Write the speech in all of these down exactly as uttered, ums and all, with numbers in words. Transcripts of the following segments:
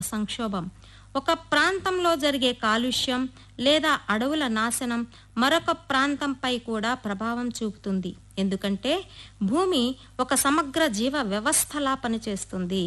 సంక్షోభం. ఒక ప్రాంతంలో జరిగే కాలుష్యం లేదా అడవుల నాశనం మరొక ప్రాంతంపై కూడా ప్రభావం చూపుతుంది. ఎందుకంటే భూమి ఒక సమగ్ర జీవ వ్యవస్థలా పనిచేస్తుంది.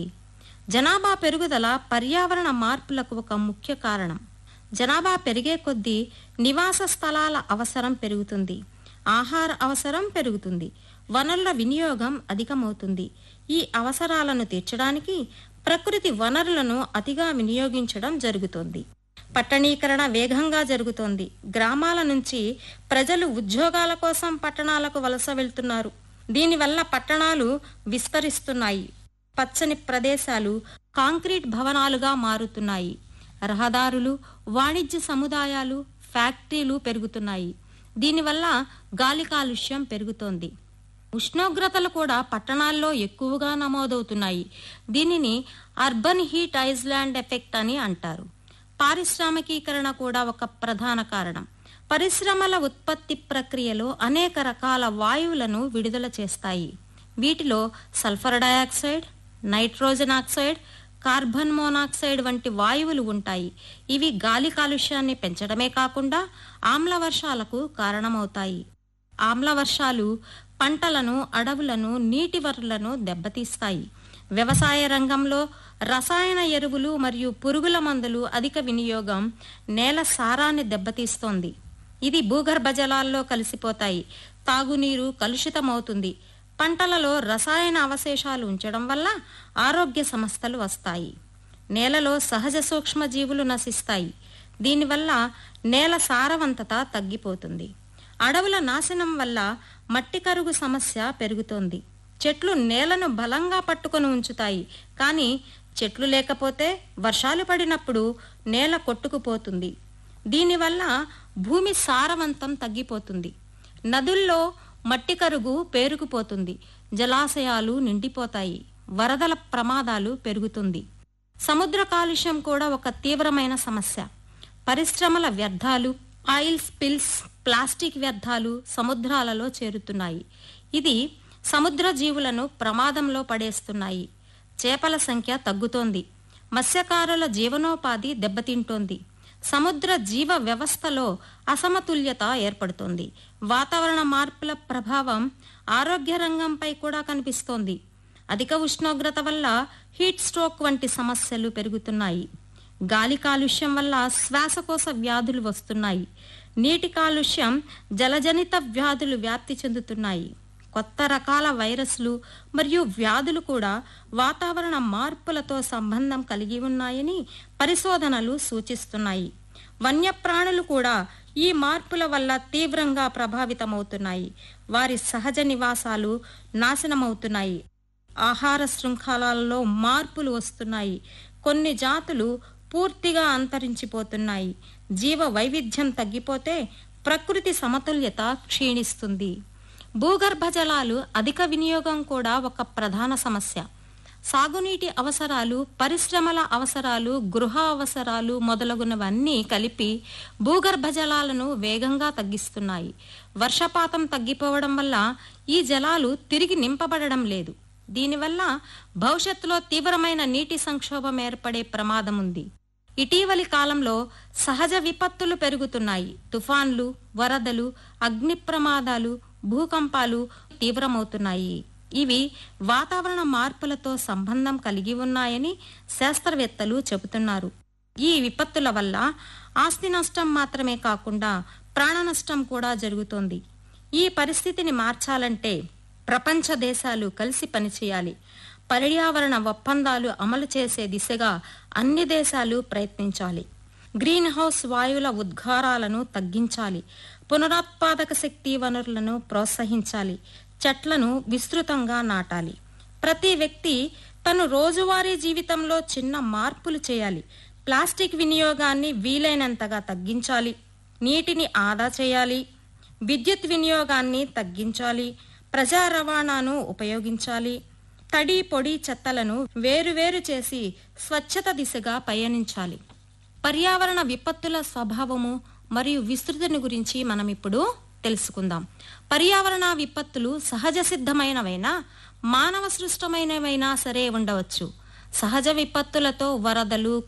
జనాభా పెరుగుదల పర్యావరణ మార్పులకు ఒక ముఖ్య కారణం. జనాభా పెరిగే కొద్దీ నివాస స్థలాల అవసరం పెరుగుతుంది, ఆహార అవసరం పెరుగుతుంది, వనరుల వినియోగం అధికమవుతుంది. ఈ అవసరాలను తీర్చడానికి ప్రకృతి వనరులను అతిగా వినియోగించడం జరుగుతోంది. పట్టణీకరణ వేగంగా జరుగుతోంది. గ్రామాల నుంచి ప్రజలు ఉద్యోగాల కోసం పట్టణాలకు వలస వెళ్తున్నారు. దీనివల్ల పట్టణాలు విస్తరిస్తున్నాయి. పచ్చని ప్రదేశాలు కాంక్రీట్ భవనాలుగా మారుతున్నాయి. రహదారులు, వాణిజ్య సముదాయాలు, ఫ్యాక్టరీలు పెరుగుతున్నాయి. దీనివల్ల గాలి కాలుష్యం పెరుగుతోంది. ఉష్ణోగ్రతలు కూడా పట్టణాల్లో ఎక్కువగా నమోదవుతున్నాయి. దీనిని అర్బన్ హీట్ ఐలాండ్ ఎఫెక్ట్ అని అంటారు. పారిశ్రామికీకరణ కూడా ఒక ప్రధాన కారణం. పరిశ్రమల ఉత్పత్తి ప్రక్రియలో అనేక రకాల వాయువులను విడుదల చేస్తాయి. వీటిలో sulphur dioxide, nitrogen oxide, carbon monoxide వంటి వాయువులు ఉంటాయి. ఇవి గాలి కాలుష్యాన్ని పెంచడమే కాకుండా ఆమ్ల వర్షాలకు కారణమవుతాయి. ఆమ్ల వర్షాలు పంటలను, అడవులను, నీటి వనరులను దెబ్బతీస్తాయి. వ్యవసాయ రంగంలో రసాయన ఎరువులు మరియు పురుగుల మందులు అధిక వినియోగం నేల సారాన్ని దెబ్బతీస్తోంది. ఇది భూగర్భ జలాల్లో కలిసిపోతాయి. తాగునీరు కలుషితమవుతుంది. పంటలలో రసాయన అవశేషాలు ఉంచడం వల్ల ఆరోగ్య సమస్యలు వస్తాయి. నేలలో సహజ సూక్ష్మజీవులు నశిస్తాయి. దీనివల్ల నేల సారవంతత తగ్గిపోతుంది. అడవుల నాశనం వల్ల మట్టి కరుగు సమస్య పెరుగుతోంది. చెట్లు నేలను బలంగా పట్టుకొని ఉంచుతాయి. కానీ చెట్లు లేకపోతే వర్షాలు పడినప్పుడు నేల కొట్టుకుపోతుంది. దీనివల్ల భూమి సారవంతం తగ్గిపోతుంది. నదుల్లో మట్టి కరుగు పేరుకుపోతుంది. జలాశయాలు నిండిపోతాయి. వరదల ప్రమాదాలు పెరుగుతుంది. సముద్ర కాలుష్యం కూడా ఒక తీవ్రమైన సమస్య. పరిశ్రమల వ్యర్థాలు, ఆయిల్ స్పిల్స్, ప్లాస్టిక్ వ్యర్థాలు సముద్రాలలో చేరుతున్నాయి. ఇది సముద్ర జీవులను ప్రమాదంలో పడేస్తున్నాయి. చేపల సంఖ్య తగ్గుతోంది. మత్స్యకారుల జీవనోపాధి దెబ్బతింటోంది. సముద్ర జీవ వ్యవస్థలో అసమతుల్యత ఏర్పడుతోంది. వాతావరణ మార్పుల ప్రభావం ఆరోగ్య రంగంపై కూడా కనిపిస్తోంది. అధిక ఉష్ణోగ్రత వల్ల హీట్ స్ట్రోక్ వంటి సమస్యలు పెరుగుతున్నాయి. గాలి కాలుష్యం వల్ల శ్వాసకోశ వ్యాధులు వస్తున్నాయి. నీటి కాలుష్యం జలజనిత వ్యాధులు వ్యాప్తి చెందుతున్నాయి. కొత్త రకాల వైరస్లు మరియు వ్యాధులు కూడా వాతావరణ మార్పులతో సంబంధం కలిగి ఉన్నాయని పరిశోధనలు సూచిస్తున్నాయి. వన్యప్రాణులు కూడా ఈ మార్పుల వల్ల తీవ్రంగా ప్రభావితమవుతున్నాయి. వారి సహజ నివాసాలు నాశనమవుతున్నాయి. ఆహార శృంఖలాలలో మార్పులు వస్తున్నాయి. కొన్ని జాతులు పూర్తిగా అంతరించిపోతున్నాయి. జీవ వైవిధ్యం తగ్గిపోతే ప్రకృతి సమతుల్యత క్షీణిస్తుంది. భూగర్భ జలాలు అధిక వినియోగం కూడా ఒక ప్రధాన సమస్య. సాగునీటి అవసరాలు, పరిశ్రమల అవసరాలు, గృహ అవసరాలు మొదలగునవన్నీ కలిపి భూగర్భ జలాలను వేగంగా తగ్గిస్తున్నాయి. వర్షపాతం తగ్గిపోవడం వల్ల ఈ జలాలు తిరిగి నింపబడడం లేదు. దీనివల్ల భవిష్యత్తులో తీవ్రమైన నీటి సంక్షోభం ఏర్పడే ప్రమాదం ఉంది. ఇటీవలి కాలంలో సహజ విపత్తులు పెరుగుతున్నాయి. తుఫాన్లు, వరదలు, అగ్ని ప్రమాదాలు, భూకంపాలు తీవ్రమవుతున్నాయి. ఇవి వాతావరణ మార్పులతో సంబంధం కలిగి ఉన్నాయని శాస్త్రవేత్తలు చెబుతున్నారు. ఈ విపత్తుల వల్ల ఆస్తి నష్టం మాత్రమే కాకుండా ప్రాణ నష్టం కూడా జరుగుతోంది. ఈ పరిస్థితిని మార్చాలంటే ప్రపంచ దేశాలు కలిసి పనిచేయాలి. పర్యావరణ ఒప్పందాలు అమలు చేసే దిశగా అన్ని దేశాలు ప్రయత్నించాలి. గ్రీన్ హౌస్ వాయువుల ఉద్గారాలను తగ్గించాలి. పునరుత్పాదక శక్తి వనరులను ప్రోత్సహించాలి. చెట్లను విస్తృతంగా నాటాలి. ప్రతి వ్యక్తి తను రోజువారీ జీవితంలో చిన్న మార్పులు చేయాలి. ప్లాస్టిక్ వినియోగాన్ని వీలైనంతగా తగ్గించాలి. నీటిని ఆదా చేయాలి. విద్యుత్ వినియోగాన్ని తగ్గించాలి. ప్రజా రవాణాను ఉపయోగించాలి. తడి పొడి చెత్తలను వేరువేరు చేసి స్వచ్ఛత దిశగా పయనించాలి. పర్యావరణ విపత్తుల స్వభావము మరియు విస్తృతిని గురించి మనం ఇప్పుడు తెలుసుకుందాం. పర్యావరణ విపత్తులు సహజ సిద్ధమైనవైనా మానవ సృష్టమైనవైనా సరే ఉండవచ్చు. సహజ విపత్తులతో వరదలు,